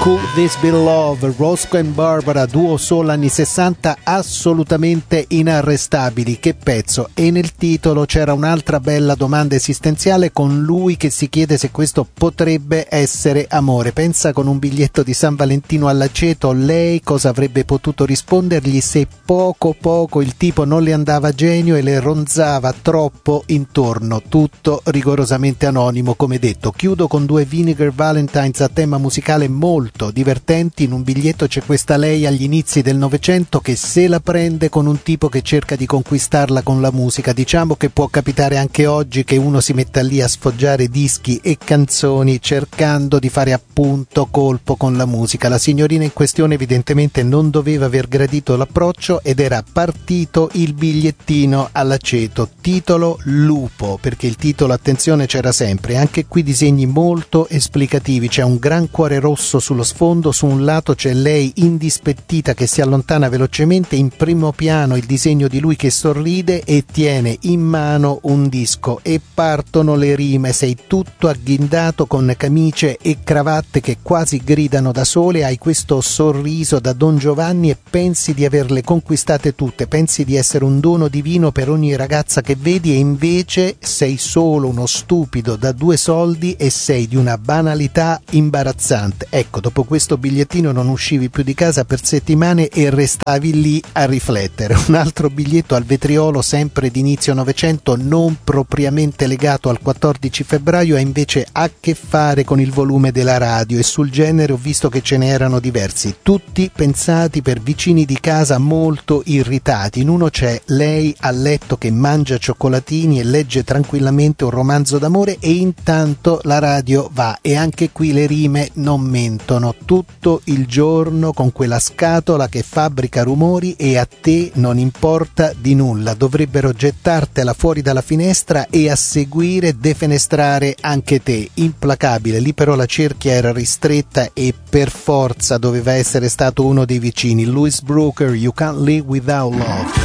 Could This Be Love, Roscoe and Barbara, duo soul anni 60 assolutamente inarrestabili. Che pezzo! E nel titolo c'era un'altra bella domanda esistenziale, con lui che si chiede se questo potrebbe essere amore. Pensa, con un biglietto di San Valentino all'aceto, lei cosa avrebbe potuto rispondergli se poco il tipo non le andava a genio e le ronzava troppo intorno. Tutto rigorosamente anonimo, come detto. Chiudo con due Vinegar Valentines a tema musicale molto divertenti. In un biglietto c'è questa lei agli inizi del Novecento che se la prende con un tipo che cerca di conquistarla con la musica. Diciamo che può capitare anche oggi che uno si metta lì a sfoggiare dischi e canzoni cercando di fare appunto colpo con la musica. La signorina in questione evidentemente non doveva aver gradito l'approccio ed era partito il bigliettino all'aceto. Titolo Lupo, perché il titolo, attenzione, c'era sempre. Anche qui disegni molto esplicativi. C'è un gran cuore rosso sullo sfondo, su un lato c'è lei indispettita che si allontana velocemente, in primo piano il disegno di lui che sorride e tiene in mano un disco, e partono le rime. Sei tutto agghindato con camicie e cravatte che quasi gridano da sole, hai questo sorriso da Don Giovanni e pensi di averle conquistate tutte, pensi di essere un dono divino per ogni ragazza che vedi, e invece sei solo uno stupido da 2 soldi e sei di una banalità imbarazzante. Ecco, dopo questo bigliettino non uscivi più di casa per settimane e restavi lì a riflettere. Un altro biglietto al vetriolo, sempre d'inizio Novecento, non propriamente legato al 14 febbraio, ha invece a che fare con il volume della radio, e sul genere ho visto che ce ne erano diversi, tutti pensati per vicini di casa molto irritati. In uno c'è lei a letto che mangia cioccolatini e legge tranquillamente un romanzo d'amore, e intanto la radio va, e anche qui le rime non mentono. Tutto il giorno con quella scatola che fabbrica rumori e a te non importa di nulla. Dovrebbero gettartela fuori dalla finestra e a seguire defenestrare anche te. Implacabile. Lì però la cerchia era ristretta e per forza doveva essere stato uno dei vicini. Louis Brooker, You Can't Live Without Love.